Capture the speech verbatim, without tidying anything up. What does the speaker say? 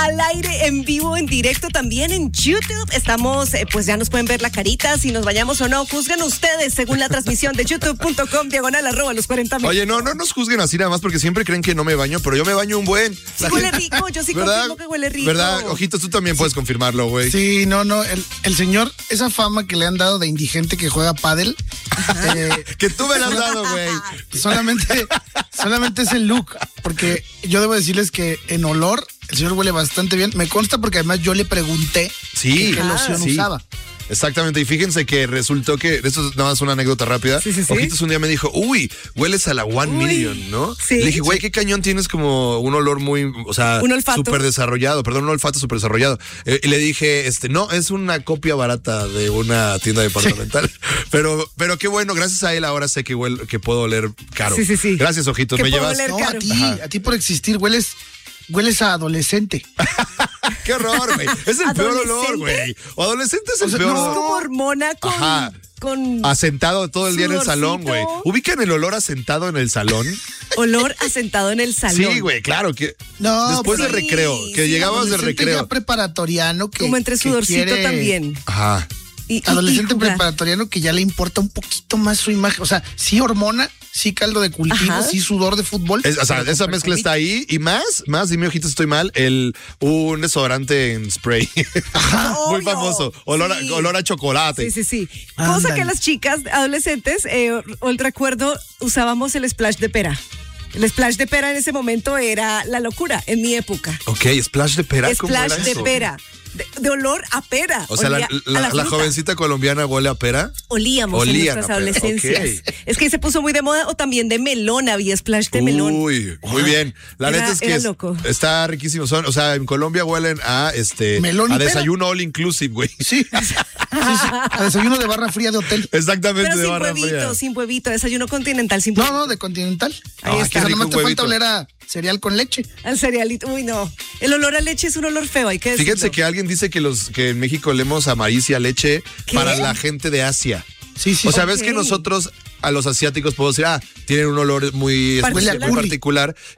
al aire, en vivo, en directo, también en YouTube. Estamos, eh, pues ya nos pueden ver la carita, si nos bañamos o no. Juzguen ustedes según la transmisión de youtube punto com, diagonal arroba los cuarenta mil. Oye, no, no nos juzguen así nada más porque siempre creen que no me baño, pero yo me baño un buen. Sí huele rico, yo sí ¿verdad? confirmo que huele rico. ¿Verdad? Ojitos, tú también puedes confirmarlo, güey. Sí, no, no, el, el señor, esa fama que le han dado de indigente que juega pádel. Eh, que tú me la has dado, güey. Solamente, solamente es el look, porque yo debo decirles que en olor el señor huele bastante bien. Me consta porque además yo le pregunté sí, qué loción sí. usaba. Exactamente, y fíjense que resultó que, esto es nada más una anécdota rápida, sí, sí, sí. Ojitos un día me dijo, uy, hueles a la One Uy, Million, ¿no? Sí. Le dije, güey, qué cañón, tienes como un olor muy, o sea, un olfato súper desarrollado, perdón, un olfato súper desarrollado. Eh, y le dije, este, no, es una copia barata de una tienda departamental, sí. pero, pero qué bueno, gracias a él ahora sé que, huele, que puedo oler caro. Sí, sí, sí. Gracias, Ojitos, que me puedo llevas. oler No, caro. a ti, Ajá. a ti por existir hueles, hueles a adolescente. Qué horror, güey. Es el peor olor, güey. O adolescente es el O sea, peor no. olor. Es como hormona con... Ajá. con asentado todo el día en el sudorcito. salón, güey. ¿Ubican el olor asentado en el salón? olor asentado en el salón. Sí, güey, claro. que No, Después sí, de recreo, que sí, llegabas de adolescente recreo. ya preparatoriano que como entre que sudorcito quiere- también. Ajá. Y, y- Adolescente y jugar. preparatoriano que ya le importa un poquito más su imagen. O sea, sí hormona, sí caldo de cultivo, Ajá. sí sudor de fútbol. Es- o sea, pero esa con mezcla está ahí. Y más, más, dime, Ojitos, estoy mal, el un desodorante en spray. Muy Obvio, famoso. Olor, sí. a, olor a chocolate. Sí, sí, sí. Cosa Ándale. que las chicas adolescentes, eh, o el recuerdo, usábamos el splash de pera. El splash de pera en ese momento era la locura, en mi época. Ok, splash de pera. ¿Cómo Splash era de eso? pera. De, de olor a pera. O sea, la, Olía la- a la fruta. jovencita colombiana huele a pera. Olíamos Olían en nuestras a pera, adolescencias. ok. Es que se puso muy de moda, o también de melón, había splash de melón. Uy, muy bien. La Era- neta es que era es- loco. está riquísimo. Son, o sea, en Colombia huelen a este Melón y a pera. desayuno all inclusive, güey. Sí, sí, sí. A desayuno de barra fría de hotel. Exactamente, Pero de sin barra huevito, fría. sin huevito, desayuno continental sin No, huevito. no, de Continental. Ahí Ah, está. qué O sea, nomás rico te huevito. falta oler a cereal con leche. Al cerealito. Uy, no. El olor a leche es un olor feo, hay que decirlo. Fíjense que alguien dice que los que en México olemos a maíz y a leche ¿Qué? para la gente de Asia. Sí, sí. O sea, sí. ves Ok. que nosotros a los asiáticos podemos decir, ah, tienen un olor muy, Particular. muy particular,